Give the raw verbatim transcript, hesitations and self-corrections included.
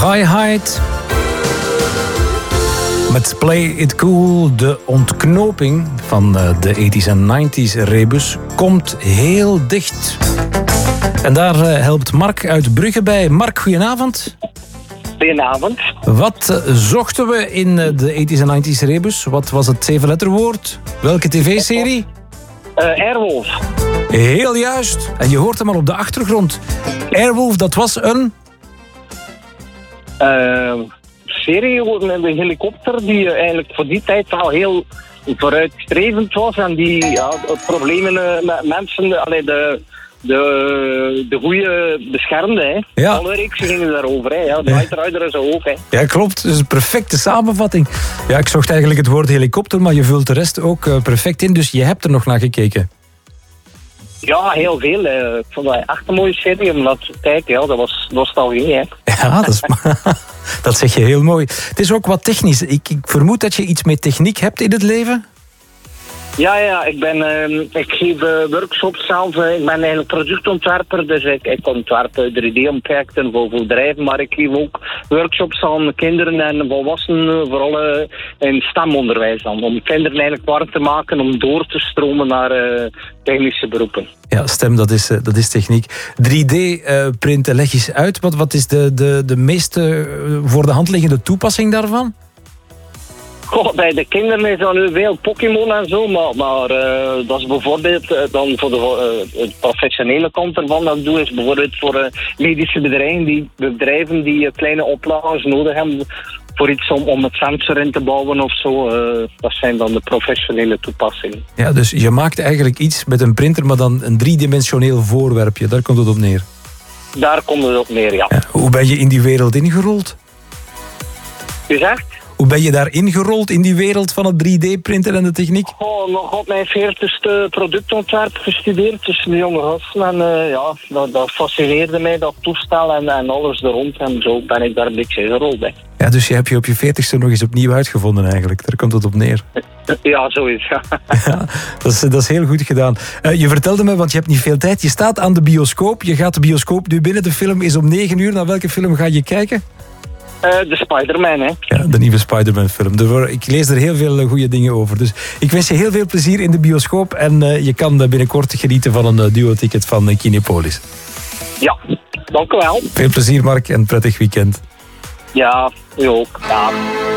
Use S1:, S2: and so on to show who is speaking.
S1: High Height. Met Play It Cool, de ontknoping van de tachtiger en negentiger rebus komt heel dicht. En daar helpt Mark uit Brugge bij. Mark, goedenavond.
S2: Goedenavond.
S1: Wat zochten we in de tachtiger en negentiger rebus? Wat was het zevenletterwoord? Welke tv-serie?
S2: Uh, Airwolf.
S1: Heel juist. En je hoort hem al op de achtergrond. Airwolf, dat was een...
S2: Uh, serie met een helikopter die eigenlijk voor die tijd al heel vooruitstrevend was. En die ja, problemen met mensen, allee, de, de, de goede beschermde. Hè.
S1: Ja.
S2: Alle reeksen gingen daarover. Hè. Ja, de Knight Rider en zo ook. Hè.
S1: Ja, klopt. Dat is een perfecte samenvatting. Ja, ik zocht eigenlijk het woord helikopter, maar je vult de rest ook uh, perfect in. Dus je hebt er nog naar gekeken.
S2: Ja, heel veel. Hè. Ik vond dat echt een mooie serie om dat te kijken. Ja, dat was nostalgie. Hè.
S1: Ja, dat, is, dat zeg je heel mooi. Het is ook wat technisch. Ik, ik vermoed dat je iets met techniek hebt in het leven?
S2: Ja, ja, ik ben, uh, ik geef uh, workshops zelf. Uh, ik ben eigenlijk productontwerper, dus ik, ik ontwerp uh, drie D-objecten voor bedrijven, maar ik geef ook workshops aan kinderen en volwassenen, vooral uh, in stemonderwijs dan, om kinderen eigenlijk warm te maken om door te stromen naar uh, technische beroepen.
S1: Ja, stem, dat is, uh, dat is techniek. drie D-printen, uh, leg eens uit. Wat, wat is de, de, de meest uh, voor de hand liggende toepassing daarvan?
S2: Goh, bij de kinderen is dat nu veel Pokémon en zo, maar, maar uh, dat is bijvoorbeeld uh, dan voor de uh, het professionele kant ervan. Dat doe is bijvoorbeeld voor uh, medische bedrijven die, bedrijven die uh, kleine oplagers nodig hebben voor iets om, om het sensor in te bouwen of zo. Uh, dat zijn dan de professionele toepassingen.
S1: Ja, dus je maakt eigenlijk iets met een printer, maar dan een driedimensioneel voorwerpje. Daar komt het op neer.
S2: Daar komt het op neer, ja.
S1: Ja, hoe ben je in die wereld ingerold?
S2: U zegt?
S1: Hoe ben je daar ingerold in die wereld van het drie D-printen en de techniek?
S2: Oh, nog op mijn veertigste productontwerp gestudeerd tussen de jonge gasten. En uh, ja, dat, dat fascineerde mij, dat toestel en, en alles er rond. En zo ben ik daar een beetje ingerold bij.
S1: Ja, dus je hebt je op je veertigste nog eens opnieuw uitgevonden eigenlijk. Daar komt het op neer.
S2: Ja, zoiets. Ja.
S1: Ja, dat is, dat is heel goed gedaan. Uh, je vertelde me, want je hebt niet veel tijd. Je staat aan de bioscoop. Je gaat de bioscoop nu binnen. De film is om negen uur. Naar welke film ga je kijken?
S2: Uh, de Spider-Man, hè.
S1: Ja, de nieuwe Spider-Man-film. Ik lees er heel veel goede dingen over. Dus ik wens je heel veel plezier in de bioscoop. En uh, je kan binnenkort genieten van een uh, duo-ticket van uh, Kinepolis.
S2: Ja, dank u wel.
S1: Veel plezier, Mark, en prettig weekend.
S2: Ja, u ook. Ja.